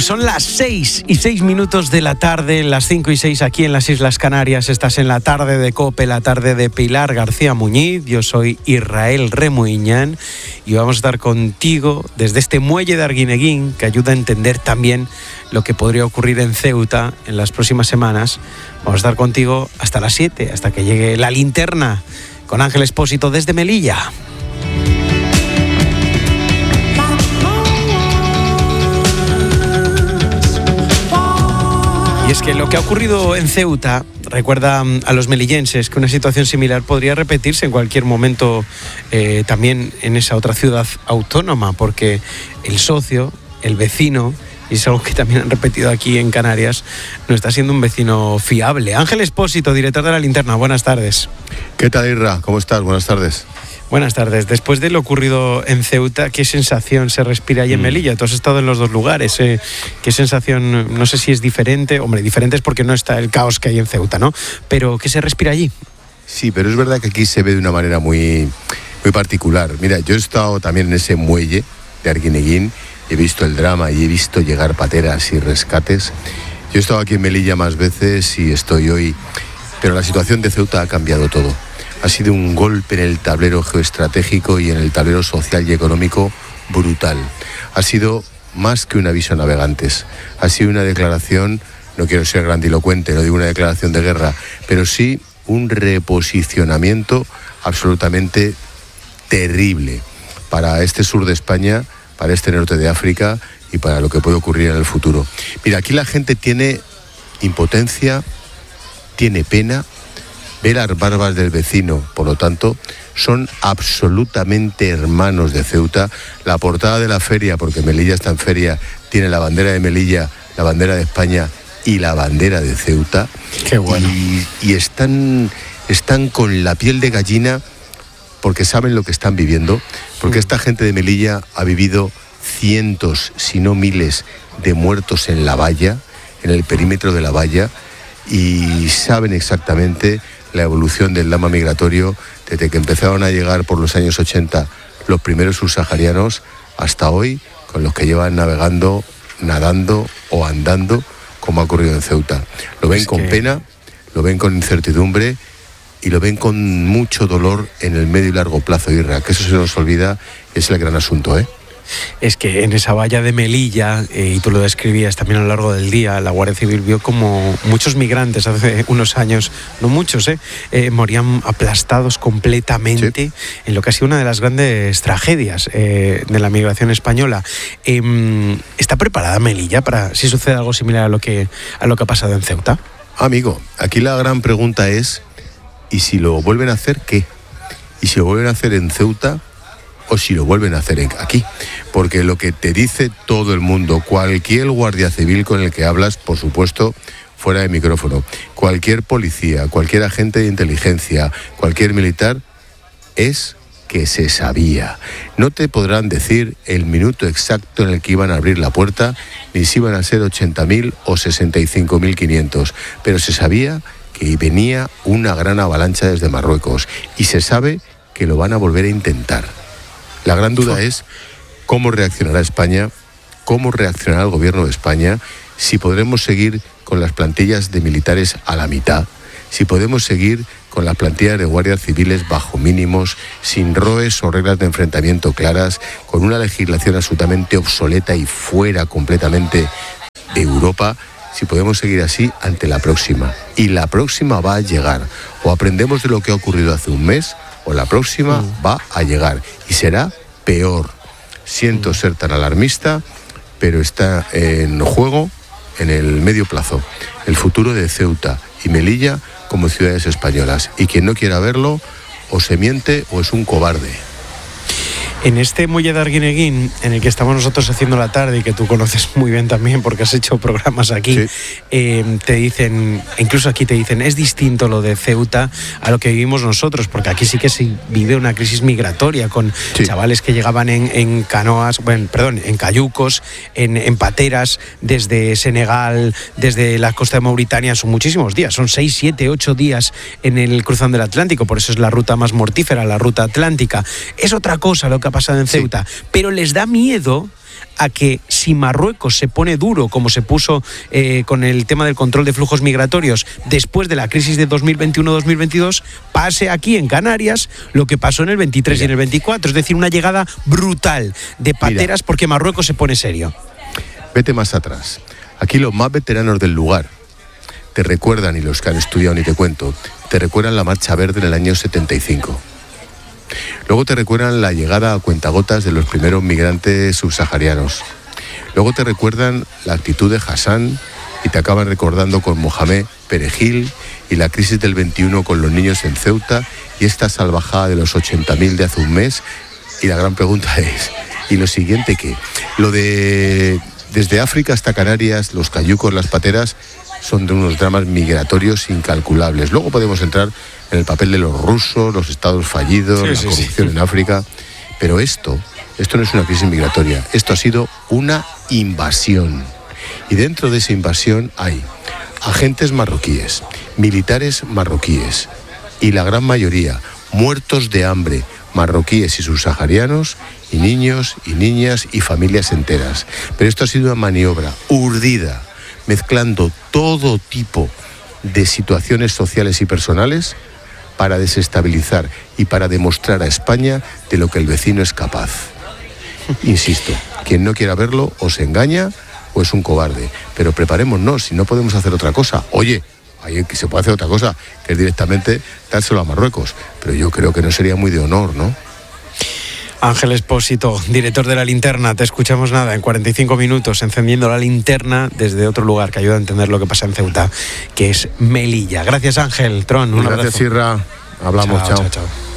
Pues son las 6:06 de la tarde, las 5:06 aquí en las Islas Canarias. Estás en la tarde de COPE, la tarde de Pilar García Muñiz. Yo soy Israel Remuiñán y vamos a estar contigo desde este muelle de Arguineguín, que ayuda a entender también lo que podría ocurrir en Ceuta en las próximas semanas. Vamos a estar contigo hasta las 7, hasta que llegue la linterna con Ángel Expósito desde Melilla. Y es que lo que ha ocurrido en Ceuta recuerda a los melillenses que una situación similar podría repetirse en cualquier momento también en esa otra ciudad autónoma, porque el socio, el vecino, y es algo que también han repetido aquí en Canarias, no está siendo un vecino fiable. Ángel Expósito, director de La Linterna, buenas tardes. ¿Qué tal, Irra? ¿Cómo estás? Buenas tardes. Buenas tardes. Después de lo ocurrido en Ceuta, ¿qué sensación se respira ahí en Melilla? Tú has estado en los dos lugares. ¿Qué sensación? No sé si es diferente. Hombre, diferente es porque no está el caos que hay en Ceuta, ¿no? Pero ¿qué se respira allí? Sí, pero es verdad que aquí se ve de una manera muy, muy particular. Mira, yo he estado también en ese muelle de Arguineguín, he visto el drama y he visto llegar pateras y rescates. Yo he estado aquí en Melilla más veces y estoy hoy, pero la situación de Ceuta ha cambiado todo. Ha sido un golpe en el tablero geoestratégico y en el tablero social y económico brutal. Ha sido más que un aviso a navegantes. Ha sido una declaración, no quiero ser grandilocuente, no digo una declaración de guerra, pero sí un reposicionamiento absolutamente terrible para este sur de España, para este norte de África y para lo que puede ocurrir en el futuro. Mira, aquí la gente tiene impotencia, tiene pena, ve las barbas del vecino, por lo tanto, son absolutamente hermanos de Ceuta. La portada de la feria, porque Melilla está en feria, tiene la bandera de Melilla, la bandera de España y la bandera de Ceuta. Qué bueno. Y están con la piel de gallina porque saben lo que están viviendo, porque esta gente de Melilla ha vivido cientos, si no miles, de muertos en la valla, en el perímetro de la valla, y saben exactamente la evolución del drama migratorio desde que empezaron a llegar por los años 80 los primeros subsaharianos hasta hoy, con los que llevan navegando, nadando o andando, como ha ocurrido en Ceuta. Lo ven con pena, lo ven con incertidumbre y lo ven con mucho dolor en el medio y largo plazo, Irra, que eso se nos olvida, es el gran asunto, ¿eh? Es que en esa valla de Melilla, y tú lo describías también a lo largo del día, la Guardia Civil vio como muchos migrantes hace unos años, no muchos, morían aplastados completamente, en lo que ha sido una de las grandes tragedias de la migración española. ¿Está preparada Melilla para si sucede algo similar a lo que ha pasado en Ceuta? Amigo, aquí la gran pregunta es, ¿y si lo vuelven a hacer qué? ¿Y si lo vuelven a hacer en Ceuta o si lo vuelven a hacer aquí? Porque lo que te dice todo el mundo, cualquier guardia civil con el que hablas, por supuesto, fuera de micrófono, cualquier policía, cualquier agente de inteligencia, cualquier militar, es que se sabía. No te podrán decir el minuto exacto en el que iban a abrir la puerta, ni si iban a ser 80.000 o 65.500, pero se sabía que venía una gran avalancha desde Marruecos y se sabe que lo van a volver a intentar. La gran duda es cómo reaccionará España, cómo reaccionará el gobierno de España, si podremos seguir con las plantillas de militares a la mitad, si podemos seguir con las plantillas de guardias civiles bajo mínimos, sin ROEs o reglas de enfrentamiento claras, con una legislación absolutamente obsoleta y fuera completamente de Europa, si podemos seguir así ante la próxima. Y la próxima va a llegar. O aprendemos de lo que ha ocurrido hace un mes, o la próxima va a llegar. Y será peor. Siento ser tan alarmista, pero está en juego, en el medio plazo, el futuro de Ceuta y Melilla como ciudades españolas. Y quien no quiera verlo, o se miente o es un cobarde. En este muelle de Arguineguín, en el que estamos nosotros haciendo la tarde y que tú conoces muy bien también porque has hecho programas aquí, te dicen, incluso aquí te dicen, es distinto lo de Ceuta a lo que vivimos nosotros, porque aquí sí que se vive una crisis migratoria con chavales que llegaban en canoas, en cayucos, en pateras desde Senegal, desde la costa de Mauritania, son muchísimos días, son 6, 7, 8 días en el cruzando del Atlántico, por eso es la ruta más mortífera, la ruta atlántica. Es otra cosa lo que ha pasado en Ceuta, pero les da miedo a que si Marruecos se pone duro, como se puso con el tema del control de flujos migratorios después de la crisis de 2021-2022, pase aquí en Canarias lo que pasó en el 23 y en el 24, es decir, una llegada brutal de pateras porque Marruecos se pone serio. Vete más atrás. Aquí los más veteranos del lugar te recuerdan, y los que han estudiado ni te cuento, te recuerdan la Marcha Verde en el año 75. Luego te recuerdan la llegada a cuentagotas de los primeros migrantes subsaharianos. Luego te recuerdan la actitud de Hassan y te acaban recordando con Mohamed, Perejil y la crisis del 21 con los niños en Ceuta y esta salvajada de los 80.000 de hace un mes. Y la gran pregunta es, ¿y lo siguiente qué? Lo de desde África hasta Canarias, los cayucos, las pateras, son de unos dramas migratorios incalculables. Luego podemos entrar en el papel de los rusos, los estados fallidos, la corrupción en África. Pero esto no es una crisis migratoria. Esto ha sido una invasión. Y dentro de esa invasión hay agentes marroquíes, militares marroquíes y la gran mayoría muertos de hambre, marroquíes y subsaharianos, y niños y niñas y familias enteras. Pero esto ha sido una maniobra urdida, mezclando todo tipo de situaciones sociales y personales para desestabilizar y para demostrar a España de lo que el vecino es capaz. Insisto, quien no quiera verlo o se engaña o es un cobarde, pero preparémonos, si no podemos hacer otra cosa. Oye, se puede hacer otra cosa, que es directamente dárselo a Marruecos, pero yo creo que no sería muy de honor, ¿no? Ángel Expósito, director de La Linterna, te escuchamos en 45 minutos encendiendo la linterna desde otro lugar que ayuda a entender lo que pasa en Ceuta, que es Melilla. Gracias, Ángel. Tron, un abrazo. Gracias, Sierra. Hablamos, chao. Chao.